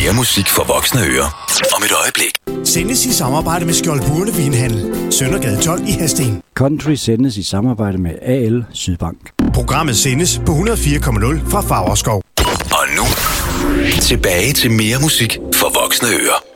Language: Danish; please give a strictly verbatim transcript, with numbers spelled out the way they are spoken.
Mere musik for voksne ører om et øjeblik. Sendes i samarbejde med Skjold Burne Vinhandel. Søndergade tolv i Hadsten. Country sendes i samarbejde med A L Sydbank. Programmet sendes på hundrede og fire komma nul fra Favreskov. Og nu, tilbage til mere musik for voksne ører.